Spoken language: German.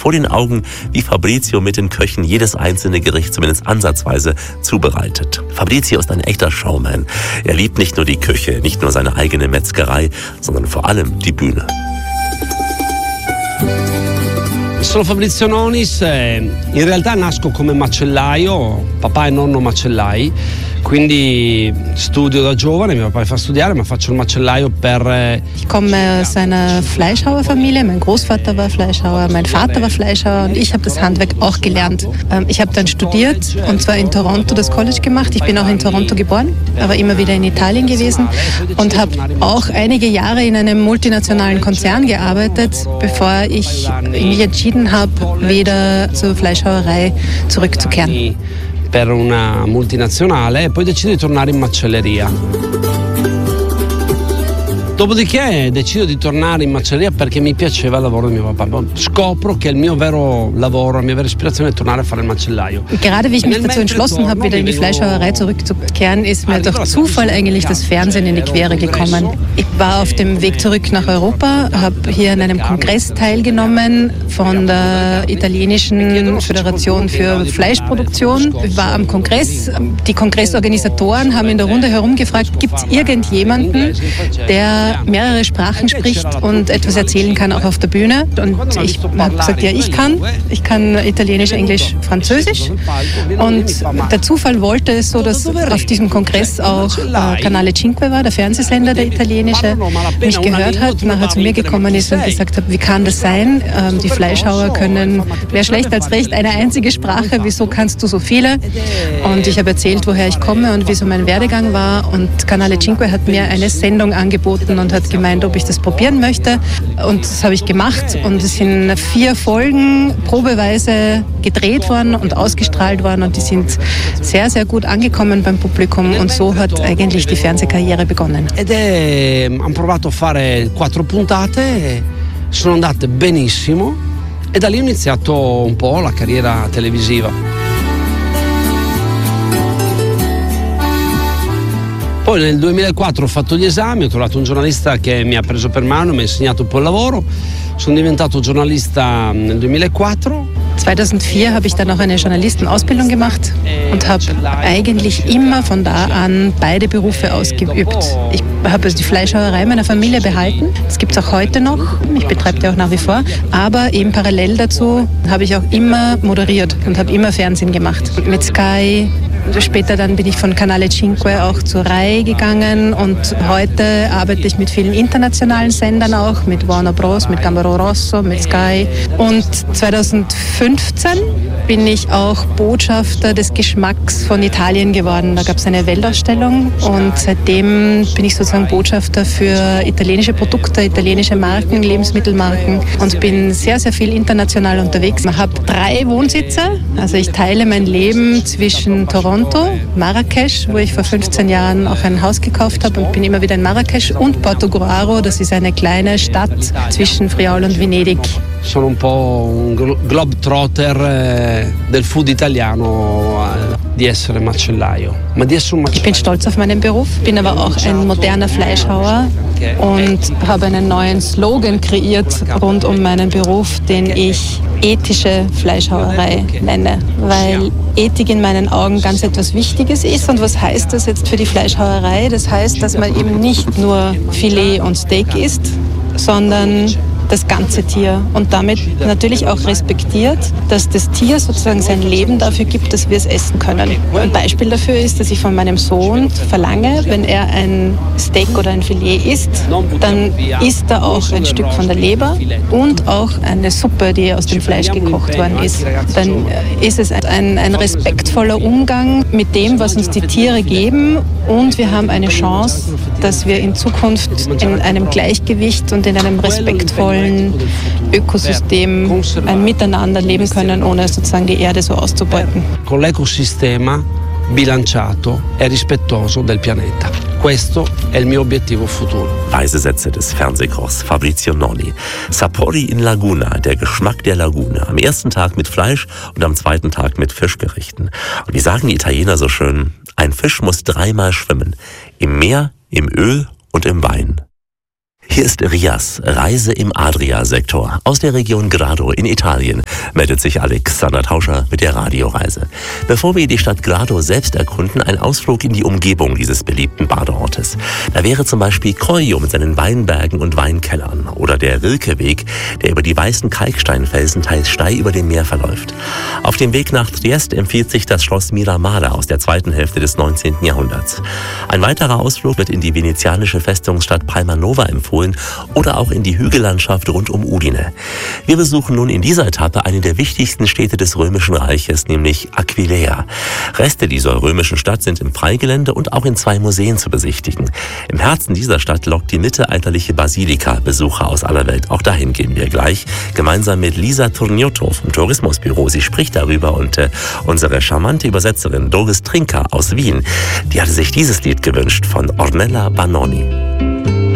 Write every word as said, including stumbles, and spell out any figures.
vor den Augen, wie Fabrizio mit den Köchen jedes einzelne Gericht zumindest ansatzweise zubereitet. Fabrizio ist ein echter Showman. Er liebt nicht nur die Küche, nicht nur seine eigene Metzgerei, sondern vor allem die Bühne. Sono Fabrizio Nonis, in realtà nasco come macellaio, papà e nonno macellai, quindi studio da giovane, mio papà fa studiare, ma faccio il macellaio per... Ich komme aus einer Fleischhauerfamilie, mein Großvater war Fleischhauer, mein Vater war Fleischhauer und ich habe das Handwerk auch gelernt. Ich habe dann studiert und zwar in Toronto das College gemacht. Ich bin auch in Toronto geboren, aber immer wieder in Italien gewesen und habe auch einige Jahre in einem multinationalen Konzern gearbeitet, bevor ich mich entschieden habe, wieder zur Fleischhauerei zurückzukehren. Per una multinazionale e poi decido di tornare in macelleria. Dopodiché decido di tornare in macelleria perché mi piaceva il lavoro di mio papà. Scopro che il mio vero lavoro, la mia vera ispirazione è tornare a fare il macellaio. Gerade wie ich mich dazu entschlossen habe, wieder in die Fleischhauerei zurückzukehren, ist mir durch Zufall eigentlich das Fernsehen in die Quere gekommen. Ich war auf dem Weg zurück nach Europa, habe hier an einem Kongress teilgenommen von der italienischen Föderation für Fleischproduktion. Ich war am Kongress. Die Kongressorganisatoren haben in der Runde herumgefragt, gibt es irgendjemanden, der mehrere Sprachen spricht und etwas erzählen kann, auch auf der Bühne. Und ich habe gesagt, ja, ich kann. Ich kann Italienisch, Englisch, Französisch. Und der Zufall wollte es so, dass auf diesem Kongress auch äh, Canale Cinque war, der Fernsehsender, der italienische, mich gehört hat, nachher zu mir gekommen ist und gesagt hat, wie kann das sein? Ähm, die Fleischhauer können, wer schlecht als recht, eine einzige Sprache, wieso kannst du so viele? Und ich habe erzählt, woher ich komme und wieso mein Werdegang war. Und Canale Cinque hat mir eine Sendung angeboten und hat gemeint, ob ich das probieren möchte. Und das habe ich gemacht. Und es sind vier Folgen probeweise gedreht worden und ausgestrahlt worden. Und die sind sehr, sehr gut angekommen beim Publikum. Und so hat eigentlich die Fernsehkarriere begonnen. Ed è, hanno provato a fare quattro puntate, sono andate benissimo. E da lì ho iniziato un po' la carriera televisiva. Poi nel duemilaquattro ho fatto gli esami, ho trovato un giornalista che mi ha preso per mano, mi ha insegnato un po' il lavoro. Sono diventato giornalista nel duemilaquattro. zweitausendvier habe ich dann auch eine Journalistenausbildung gemacht und habe eigentlich immer von da an beide Berufe ausgeübt. Ich habe also die Fleischhauerei meiner Familie behalten. Das gibt es auch heute noch. Ich betreibe die auch nach wie vor. Aber eben parallel dazu habe ich auch immer moderiert und habe immer Fernsehen gemacht. Mit Sky. Später dann bin ich von Canale Cinque auch zur Rai gegangen und heute arbeite ich mit vielen internationalen Sendern auch, mit Warner Bros, mit Gambaro Rosso, mit Sky. Und zweitausendfünfzehn bin ich auch Botschafter des Geschmacks von Italien geworden. Da gab es eine Weltausstellung und seitdem bin ich sozusagen Botschafter für italienische Produkte, italienische Marken, Lebensmittelmarken und bin sehr, sehr viel international unterwegs. Ich habe drei Wohnsitze, also ich teile mein Leben zwischen Toronto, Marrakesch, wo ich vor fünfzehn Jahren auch ein Haus gekauft habe und bin immer wieder in Marrakesch, und Portogruaro, das ist eine kleine Stadt zwischen Friaul und Venedig. Sono un po' un globetrotter del food italiano, di essere macellaio. Ma di essere un macellaio. Ich bin stolz auf meinen Beruf, bin aber auch ein moderner Fleischhauer und habe einen neuen Slogan kreiert rund um meinen Beruf, den ich ethische Fleischhauerei nenne, weil Ethik in meinen Augen ganz etwas Wichtiges ist. Und was heißt das jetzt für die Fleischhauerei? Das heißt, dass man eben nicht nur Filet und Steak isst, sondern das ganze Tier und damit natürlich auch respektiert, dass das Tier sozusagen sein Leben dafür gibt, dass wir es essen können. Ein Beispiel dafür ist, dass ich von meinem Sohn verlange, wenn er ein Steak oder ein Filet isst, dann isst er auch ein Stück von der Leber und auch eine Suppe, die aus dem Fleisch gekocht worden ist. Dann ist es ein, ein respektvoller Umgang mit dem, was uns die Tiere geben, und wir haben eine Chance, dass wir in Zukunft in einem Gleichgewicht und in einem respektvollen Ökosystem ein Miteinander leben können, ohne sozusagen die Erde so auszubeuten. Con l'ecosistema bilanciato e rispettoso del pianeta. Questo è il mio obiettivo futuro. Reisesätze des Fernsehkochs Fabrizio Noni. Sapori in Laguna, der Geschmack der Lagune. Am ersten Tag mit Fleisch und am zweiten Tag mit Fischgerichten. Und wie sagen die Italiener so schön, ein Fisch muss dreimal schwimmen. Im Meer, im Öl und im Wein. Hier ist Rias, Reise im Adria-Sektor. Aus der Region Grado in Italien meldet sich Alexander Tauscher mit der Radioreise. Bevor wir die Stadt Grado selbst erkunden, ein Ausflug in die Umgebung dieses beliebten Badeortes. Da wäre zum Beispiel Coio mit seinen Weinbergen und Weinkellern oder der Rilkeweg, der über die weißen Kalksteinfelsen teils steil über dem Meer verläuft. Auf dem Weg nach Triest empfiehlt sich das Schloss Miramare aus der zweiten Hälfte des neunzehnten Jahrhunderts. Ein weiterer Ausflug wird in die venezianische Festungsstadt Palma Nova empfohlen oder auch in die Hügellandschaft rund um Udine. Wir besuchen nun in dieser Etappe eine der wichtigsten Städte des Römischen Reiches, nämlich Aquileia. Reste dieser römischen Stadt sind im Freigelände und auch in zwei Museen zu besichtigen. Im Herzen dieser Stadt lockt die mittelalterliche Basilika Besucher aus aller Welt. Auch dahin gehen wir gleich, gemeinsam mit Lisa Turniotto vom Tourismusbüro. Sie spricht darüber und äh, unsere charmante Übersetzerin Doris Trinker aus Wien, die hatte sich dieses Lied gewünscht von Ornella Banoni.